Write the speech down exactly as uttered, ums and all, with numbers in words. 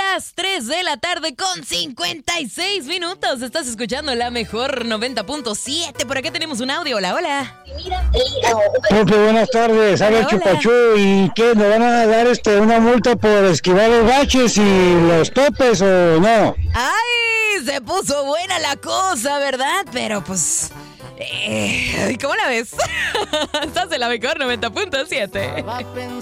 las tres de la tarde con cincuenta y seis minutos. Estás escuchando la mejor noventa punto siete. Por acá tenemos un audio. Hola, hola. Profe, buenas tardes. Habla el Chupachú. ¿Y qué? ¿Le van a dar este una multa por esquivar los baches y los topes o no? ¡Ay! Se puso buena la cosa, ¿verdad? Pero pues... Eh, ¿cómo la ves? Estás en la mejor noventa punto siete.